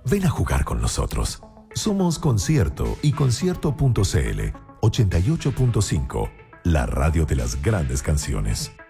Ven a jugar con nosotros. Somos Concierto y Concierto.cl 88.5, la radio de las grandes canciones.